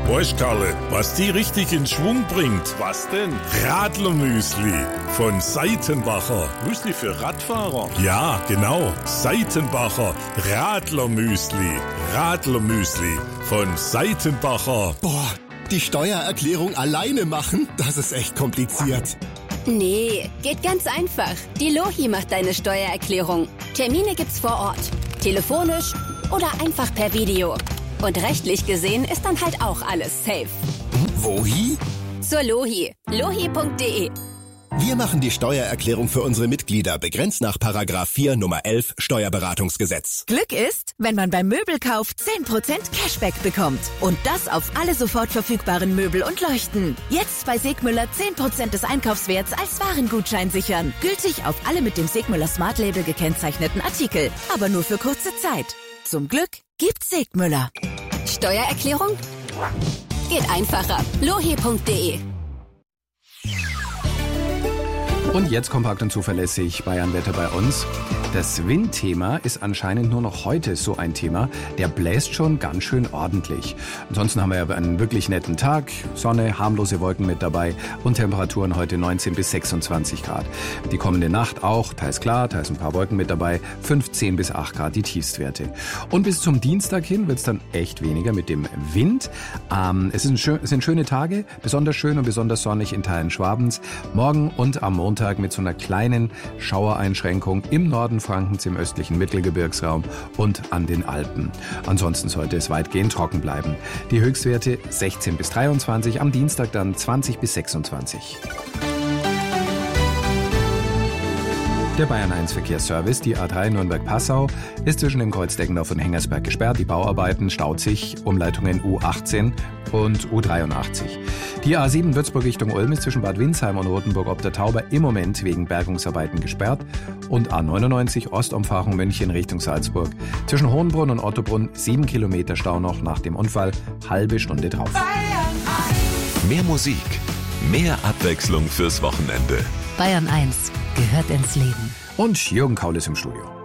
Weißt, Karle, was die richtig in Schwung bringt? Was denn? Radlermüsli von Seitenbacher. Müsli für Radfahrer? Ja, genau. Seitenbacher Radlermüsli. Radlermüsli von Seitenbacher. Boah, die Steuererklärung alleine machen, das ist echt kompliziert. Nee, geht ganz einfach. Die Lohi macht deine Steuererklärung. Termine gibt's vor Ort, telefonisch oder einfach per Video. Und rechtlich gesehen ist dann halt auch alles safe. Wohi? Zur Lohi. Lohi.de. Wir machen die Steuererklärung für unsere Mitglieder, begrenzt nach § 4 Nummer 11 Steuerberatungsgesetz. Glück ist, wenn man beim Möbelkauf 10% Cashback bekommt. Und das auf alle sofort verfügbaren Möbel und Leuchten. Jetzt bei Segmüller 10% des Einkaufswerts als Warengutschein sichern. Gültig auf alle mit dem Segmüller Smart Label gekennzeichneten Artikel. Aber nur für kurze Zeit. Zum Glück gibt's Segmüller. Steuererklärung? Geht einfacher. Lohi.de. Und jetzt kompakt und zuverlässig Bayern-Wetter bei uns. Das Windthema ist anscheinend nur noch heute so ein Thema. Der bläst schon ganz schön ordentlich. Ansonsten haben wir aber einen wirklich netten Tag. Sonne, harmlose Wolken mit dabei und Temperaturen heute 19 bis 26 Grad. Die kommende Nacht auch, teils klar, teils ein paar Wolken mit dabei, 15 bis 8 Grad die Tiefstwerte. Und bis zum Dienstag hin wird es dann echt weniger mit dem Wind. Es sind schöne Tage, besonders schön und besonders sonnig in Teilen Schwabens. Morgen und am Montag mit so einer kleinen Schauereinschränkung im Norden Frankens, im östlichen Mittelgebirgsraum und an den Alpen. Ansonsten sollte es weitgehend trocken bleiben. Die Höchstwerte 16 bis 23, am Dienstag dann 20 bis 26. Der Bayern 1 Verkehrsservice, die A3 Nürnberg-Passau, ist zwischen dem Kreuz Deggendorf und Hengersberg gesperrt. Die Bauarbeiten staut sich, Umleitungen U18 und U83. Die A7 Würzburg Richtung Ulm ist zwischen Bad Windsheim und Rothenburg ob der Tauber im Moment wegen Bergungsarbeiten gesperrt. Und A99 Ostumfahrung München Richtung Salzburg. Zwischen Hohenbrunn und Ottobrunn 7 Kilometer Stau noch nach dem Unfall, halbe Stunde drauf. Mehr Musik, mehr Abwechslung fürs Wochenende. Bayern 1 gehört ins Leben. Und Jürgen Kaul ist im Studio.